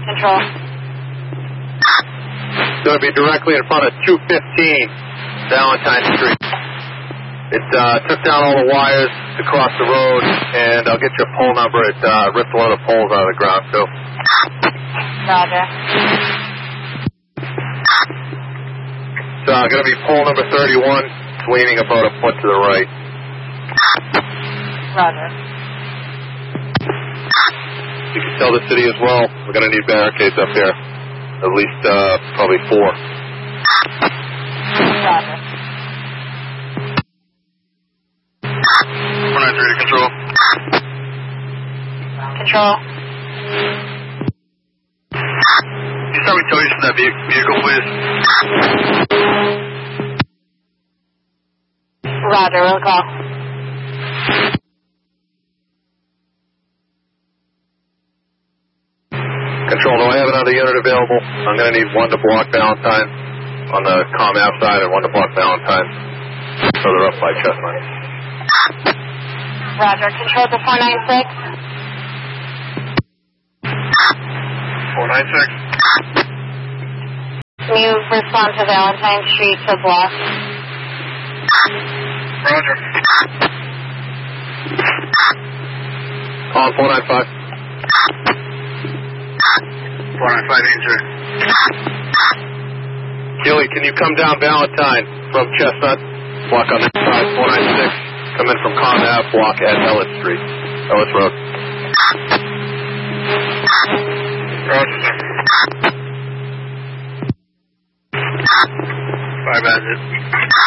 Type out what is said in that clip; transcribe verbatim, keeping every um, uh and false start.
Control. It's going to be directly in front of two fifteen Valentine Street. It uh, took down all the wires to cross the road, and I'll get your pole number. It uh, ripped one of the poles out of the ground, too. Roger. It's uh, going to be pole number thirty-one. It's leaning about a foot to the right. Roger. You can tell the city as well. We're going to need barricades up here. At least uh, probably four. Roger. four nine three to control. Control. Can you start with tell you from that vehicle, please? Roger, we'll call. Control, do I have another unit available? I'm going to need one to block Valentine on the ComAv side and one to block Valentine further up by Chestnut. Roger, control to four nine six. four nine six. Can you respond to Valentine Street to block? Roger. Call four nine five. four nine five answer. Keely, can you come down Valentine from Chestnut? Block on this side, four nine six. Come in from ComAv, block at Ellis Street. Ellis Road. Roger, sir. Five, that's it.